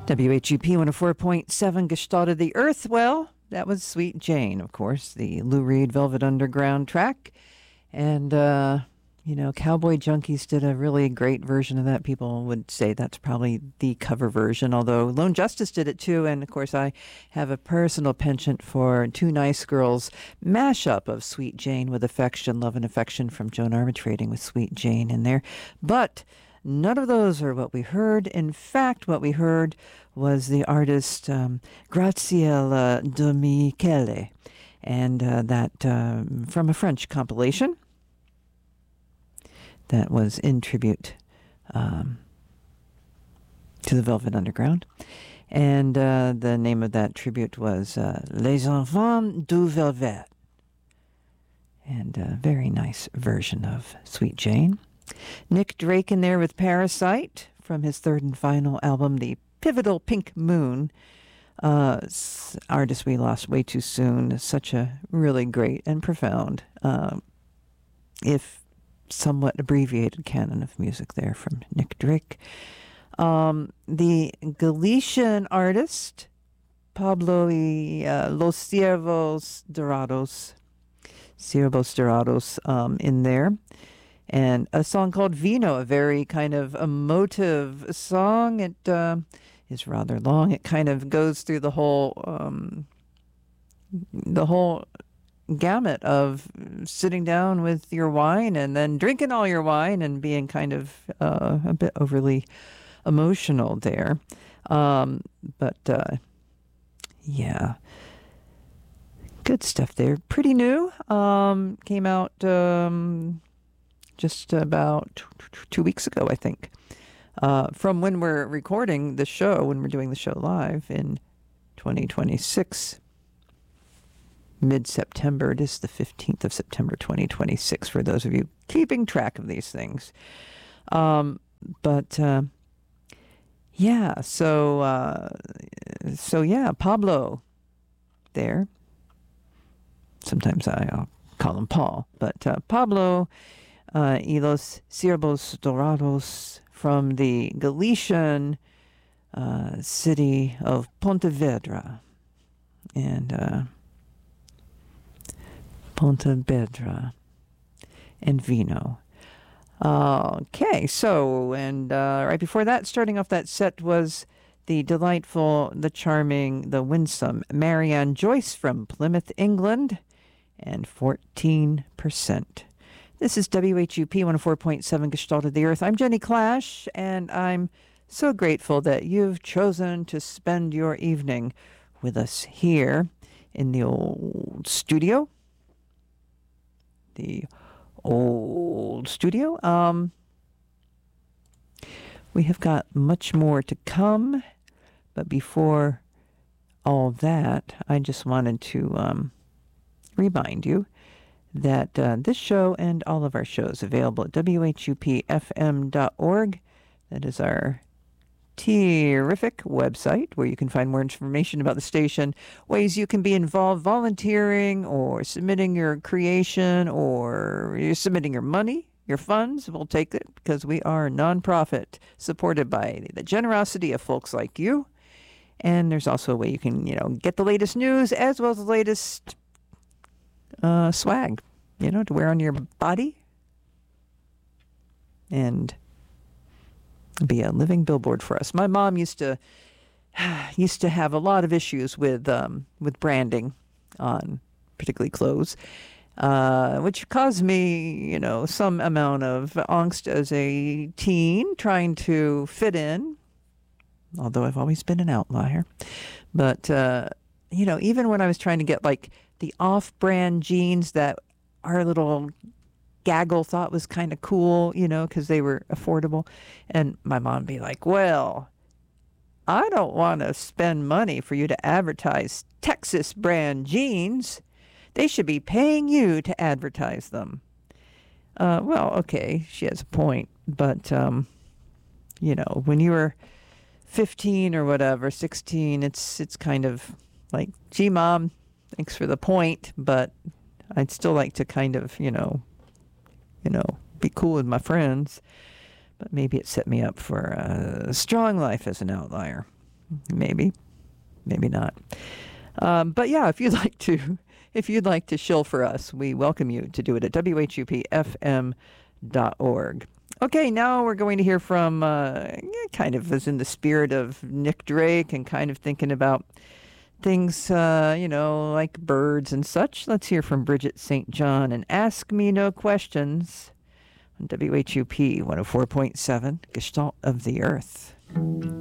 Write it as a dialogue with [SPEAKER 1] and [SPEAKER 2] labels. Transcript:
[SPEAKER 1] WHUP 104.7 Gestalt of the Earth. Well, that was Sweet Jane, of course, the Lou Reed Velvet Underground track. And, Cowboy Junkies did a really great version of that. People would say that's probably the cover version, although Lone Justice did it too. And, of course, I have a personal penchant for Two Nice Girls mashup of Sweet Jane with Affection, Love and Affection from Joan Armatrading with Sweet Jane in there. But none of those are what we heard. In fact, what we heard was the artist Graziella de Michele, and that from a French compilation that was in tribute to the Velvet Underground. And the name of that tribute was Les Enfants du Velvet. And a very nice version of Sweet Jane. Nick Drake in there with Parasite from his third and final album, The Pivotal Pink Moon. Artist we lost way too soon. Such a really great and profound, if somewhat abbreviated canon of music there from Nick Drake. The Galician artist, Pablo y Los Ciervos Dorados, in there. And a song called Vino, a very kind of emotive song. It is rather long. It kind of goes through the whole gamut of sitting down with your wine and then drinking all your wine and being kind of a bit overly emotional there. Yeah, good stuff there. Pretty new. Came out just about 2 weeks ago, I think. From when we're recording the show, when we're doing the show live in 2026, mid-September. It is the 15th of September, 2026, for those of you keeping track of these things. So Pablo there. Sometimes I'll call him Paul, but Pablo y Los Ciervos Dorados from the Galician city of Pontevedra. And Pontevedra and Vino. Okay, so, and right before that, starting off that set was the delightful, the charming, the winsome Marianne Joyce from Plymouth, England, and 14%. This is WHUP 104.7 Gestalt of the Earth. I'm Jenny Clash, and I'm so grateful that you've chosen to spend your evening with us here in the old studio. The old studio. We have got much more to come, but before all that, I just wanted to remind you that this show and all of our shows available at whupfm.org. That is our terrific website where you can find more information about the station, ways you can be involved volunteering or submitting your creation, or you're submitting your money, your funds. We'll take it because we are a nonprofit supported by the generosity of folks like you. And there's also a way you can, get the latest news as well as the latest swag, to wear on your body and be a living billboard for us. My mom used to have a lot of issues with branding on particularly clothes, which caused me, some amount of angst as a teen trying to fit in, although I've always been an outlier. But, even when I was trying to get like the off-brand jeans that our little gaggle thought was kind of cool, because they were affordable. And my mom would be like, well, I don't want to spend money for you to advertise Texas brand jeans. They should be paying you to advertise them. Well, okay, she has a point. But, when you were 15 or whatever, 16, it's kind of like, gee, Mom, thanks for the point, but I'd still like to kind of, be cool with my friends. But maybe it set me up for a strong life as an outlier. Maybe not. But yeah, if you'd like to shill for us, we welcome you to do it at whupfm.org. Okay, now we're going to hear from kind of as in the spirit of Nick Drake and kind of thinking about things, like birds and such. Let's hear from Bridget St. John and Ask Me No Questions on WHUP 104.7, Gestalt of the Earth.